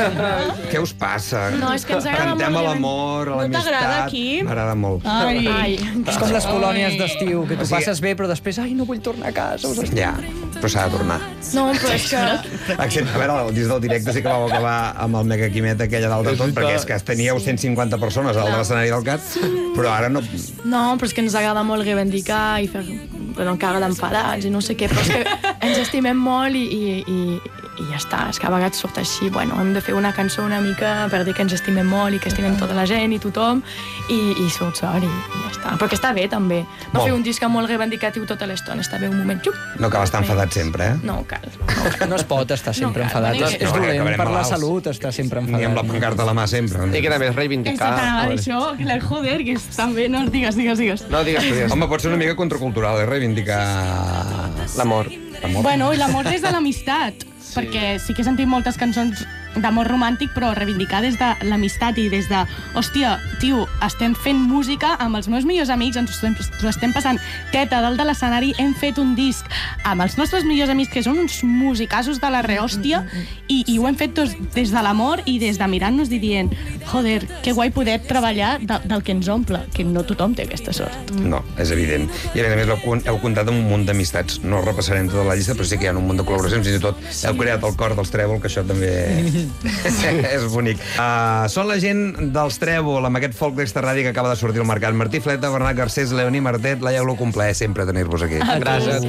Què us passa? No, és que ens agrada Cantem a molt l'amor, a No l'amistat. t'agrada aquí? M'agrada molt. Ai. És com les colònies d'estiu, que tu O sigui- passes bé, però després, ai, no vull tornar a casa. Ja, però s'ha de tornar. No, però és que... Excepte, a veure, el disc del directe sí que vau acabar amb el Mega Quimet aquella dalt de tot, perquè és que teníeu 150 persones al de l'escenari del CAT, però ara no... No, però és que ens agrada molt reivindicar i fer cara d'enfadats i no sé què, però és que ens estimem molt i ja està, és que a vegades surt així, bueno, hem de fer una cançó una mica per dir que ens estimem molt i que estimem tota la gent i tothom i surt sort i ja està. Però que està bé també, no Molt. fer un disc molt reivindicatiu tota l'estona, està bé un moment, xup. No cal estar enfadat sempre, eh? No cal. No es pot estar sempre No, enfadat. no, És no, dolent acabarem per la malalts. salut estar sempre Ni amb la enfadat. pancarta a la mà sempre. I que també és reivindicar. Això, que joder, que està bé, no? Digues. No, digues tu, digues. Home, pot ser una mica contracultural, reivindicar... L'amor. Bueno, i l'amor des de l'amistat, perquè sí que he sentit moltes cançons d'amor romàntic, però reivindicar des de l'amistat i des de, hòstia, tio, estem fent música amb els meus millors amics, ens ho estem passant teta dalt de l'escenari, hem fet un disc amb els nostres millors amics, que són uns musicassos de la rehòstia, i ho hem fet tots des de l'amor i des de mirar-nos i dient, joder, que guai poder treballar del que ens omple, que no tothom té aquesta sort. No, és evident. I a més heu comptat amb un munt d'amistats. No repassarem tota la llista, però sí que hi ha un munt de col·laboracions. Fins i tot heu creat el cor dels Trèvol, que això també és bonic. Són la gent dels Trèvol, amb aquest folk d'Extraràdio que acaba de sortir al mercat. Martí Fleta, Bernat Garcés, Leoní Martet, Laia Glu, complaer sempre tenir-vos aquí. Gràcies.